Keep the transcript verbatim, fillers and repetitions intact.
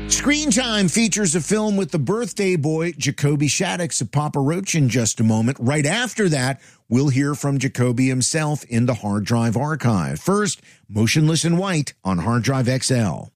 Screen Time features a film with the birthday boy, Jacoby Shaddix of Papa Roach in just a moment. Right after that, we'll hear from Jacoby himself in the Hard Drive Archive. First, Motionless in White on Hard Drive X L.